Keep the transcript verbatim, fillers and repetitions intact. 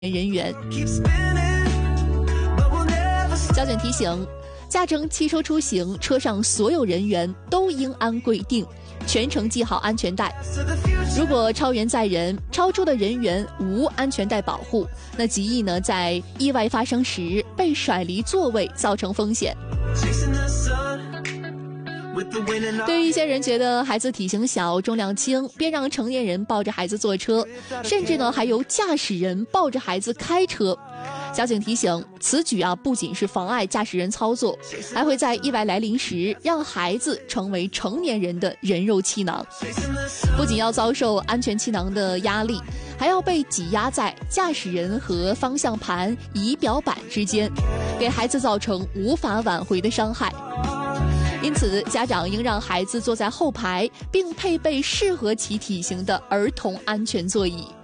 人员。交警提醒，驾乘汽车出行，车上所有人员都应按规定全程系好安全带。如果超员载人，超出的人员无安全带保护，那极易呢在意外发生时被甩离座位，造成风险。对于一些人觉得孩子体型小、重量轻，便让成年人抱着孩子坐车，甚至呢还有驾驶人抱着孩子开车。交警提醒，此举啊不仅是妨碍驾驶人操作，还会在意外来临时让孩子成为成年人的人肉气囊，不仅要遭受安全气囊的压力，还要被挤压在驾驶人和方向盘、仪表板之间，给孩子造成无法挽回的伤害。因此，家长应让孩子坐在后排，并配备适合其体型的儿童安全座椅。